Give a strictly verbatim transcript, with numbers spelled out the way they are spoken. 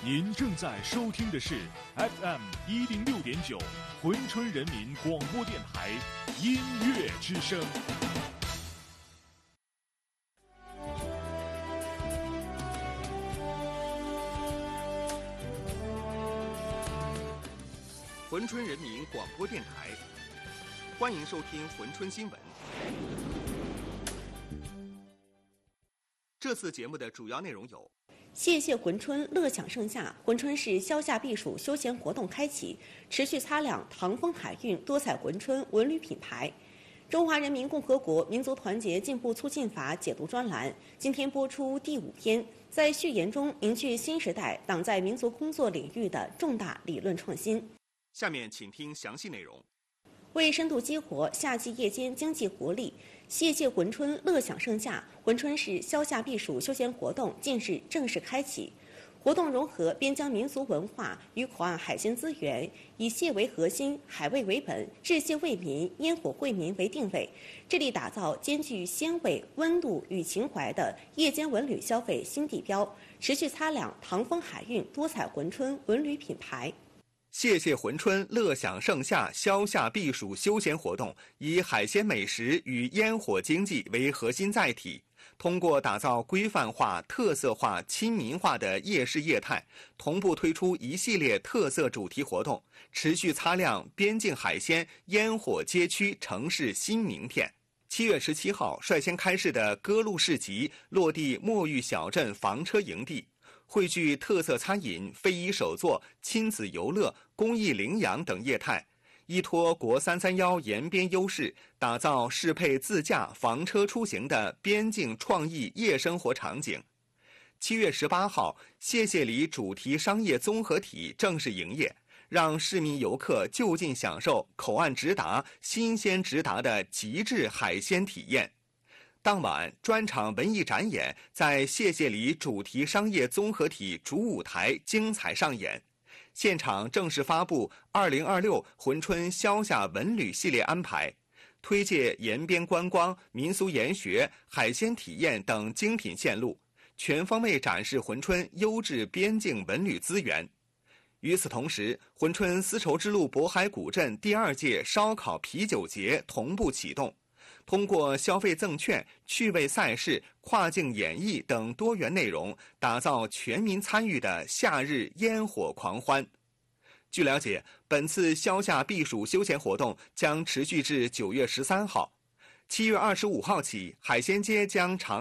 您正在收听的是 F M 一零六点九珲春人民广播电台音乐之声。 珲春人民广播电台，欢迎收听珲春新闻。这次节目的主要内容有： 谢谢珲春，乐享盛夏。珲春市消夏避暑休闲活动开启，持续擦亮唐风海运多彩珲春文旅品牌。中华人民共和国民族团结进步促进法解读专栏今天播出第五篇，在序言中明确新时代党在民族工作领域的重大理论创新。 下面请听详细内容。 为深度激活夏季夜间经济活力，谢谢珲春，乐享盛夏。珲春市消夏避暑休闲活动近日正式开启。活动融合边疆民俗文化与口岸海鲜资源，以蟹为核心、海味为本、制蟹为民、烟火惠民为定位，致力打造兼具鲜味、温度与情怀的夜间文旅消费新地标，持续擦亮唐风海运多彩珲春文旅品牌。 谢谢珲春，乐享盛夏消夏避暑休闲活动以海鲜美食与烟火经济为核心载体，通过打造规范化、特色化、亲民化的夜市业态，同步推出一系列特色主题活动，持续擦亮边境海鲜烟火街区城市新名片。七月十七号率先开市的歌路市集落地墨玉小镇房车营地，汇聚特色餐饮、非遗手作、亲子游乐、公益领养等业态，依托国三三幺沿边优势，打造适配自驾房车出行的边境创意夜生活场景。七月十八号，谢谢里主题商业综合体正式营业，让市民游客就近享受口岸直达、新鲜直达的极致海鲜体验。当晚，专场文艺展演在谢谢里主题商业综合体主舞台精彩上演。现场正式发布二零二六珲春消夏文旅系列安排，推介沿边观光、民俗研学、海鲜体验等精品线路，全方位展示珲春优质边境文旅资源。与此同时，珲春丝绸之路渤海古镇第二届烧烤啤酒节同步启动，通过消费赠券、趣味赛事、跨境演绎等多元内容，打造全民参与的夏日烟火狂欢。据了解，本次消夏避暑休闲活动将持续至九月十三号。七月二十五号起，海鲜街将长